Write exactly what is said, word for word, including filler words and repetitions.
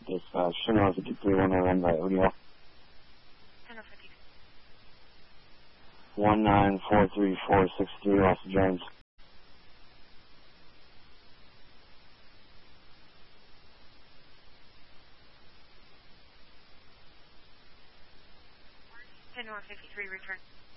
Dispatch, Chanel fifty-three, one oh one by O'Neill. one nine four three four six three, Austin Jones. ten fifty-three, return.